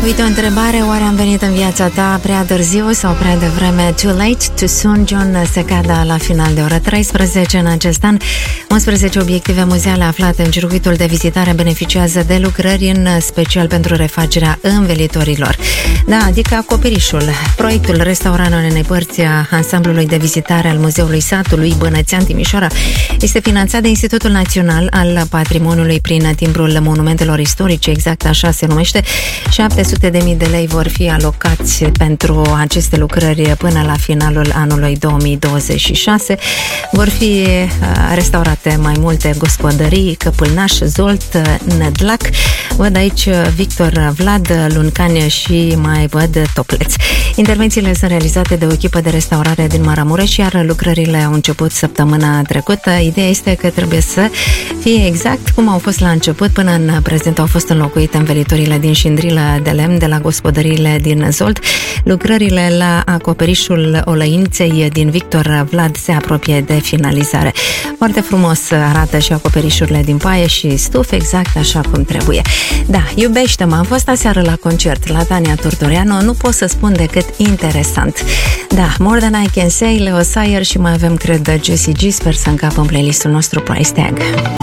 Uite o întrebare, oare am venit în viața ta prea târziu sau prea devreme? Too late, too soon? John Secada la final de ora 13 în acest an. 11 obiective muzeale aflate în circuitul de vizitare beneficiază de lucrări în special pentru refacerea învelitorilor. Da, adică acoperișul. Proiectul Restaurarea unei părți a ansamblului de vizitare al Muzeului Satului Bănățean Timișoara este finanțat de Institutul Național al Patrimoniului prin timbrul monumentelor istorice, exact așa se numește. 700.000 de lei vor fi alocați pentru aceste lucrări până la finalul anului 2026. Vor fi restaurate mai multe gospodării, Căpâlnaș, Zolt, Nădlac. Văd aici Victor Vlad, Luncani și mai văd Topleț. Intervențiile sunt realizate de o echipă de restaurare din Maramureș, iar lucrările au început săptămâna trecută. Ideea este că trebuie să fie exact cum au fost la început. Până în prezent au fost înlocuite învelitorile din șindrilă de lemn de la gospodăriile din Zolt. Lucrările la acoperișul Olăinței din Victor Vlad se apropie de finalizare. Foarte frumos arată și acoperișurile din paie și stuf, exact așa cum trebuie. Da, iubește-mă, am fost aseară la concert la Tania Turtureanu, nu pot să spun decât interesant. Da, More Than I Can Say, Leo Sayer și mai avem, cred, Jessie G, sper să încapă în playlistul nostru Price Tag.